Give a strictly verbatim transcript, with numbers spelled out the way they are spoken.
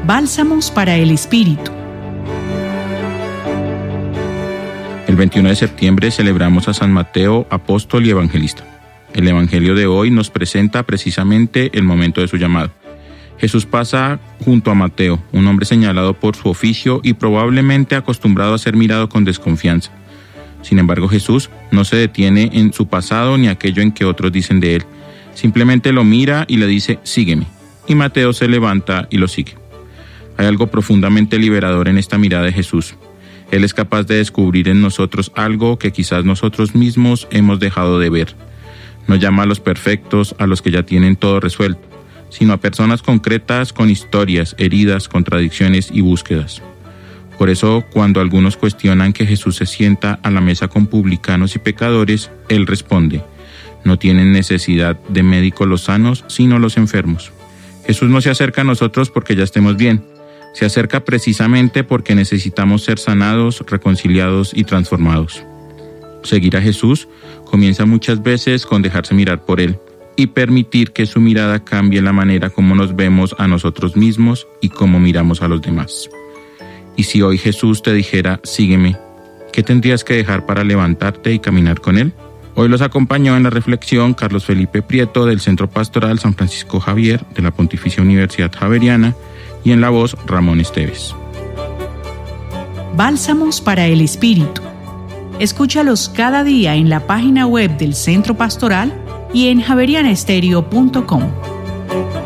Bálsamos para el Espíritu. El veintiuno de septiembre celebramos a San Mateo, apóstol y evangelista. El Evangelio de hoy nos presenta precisamente el momento de su llamado. Jesús pasa junto a Mateo, un hombre señalado por su oficio y probablemente acostumbrado a ser mirado con desconfianza. Sin embargo, Jesús no se detiene en su pasado ni aquello en que otros dicen de él. Simplemente lo mira y le dice, sígueme. Y Mateo se levanta y lo sigue. Hay algo profundamente liberador en esta mirada de Jesús. Él es capaz de descubrir en nosotros algo que quizás nosotros mismos hemos dejado de ver. No llama a los perfectos, a los que ya tienen todo resuelto, sino a personas concretas con historias, heridas, contradicciones y búsquedas. Por eso, cuando algunos cuestionan que Jesús se sienta a la mesa con publicanos y pecadores, Él responde, no tienen necesidad de médicos los sanos, sino los enfermos. Jesús no se acerca a nosotros porque ya estemos bien, se acerca precisamente porque necesitamos ser sanados, reconciliados y transformados. Seguir a Jesús comienza muchas veces con dejarse mirar por Él y permitir que su mirada cambie la manera como nos vemos a nosotros mismos y cómo miramos a los demás. Y si hoy Jesús te dijera, sígueme, ¿qué tendrías que dejar para levantarte y caminar con Él? Hoy los acompañó en la reflexión Carlos Felipe Prieto del Centro Pastoral San Francisco Javier de la Pontificia Universidad Javeriana y en la voz Ramón Esteves. Bálsamos para el Espíritu. Escúchalos cada día en la página web del Centro Pastoral y en javeriana estéreo punto com.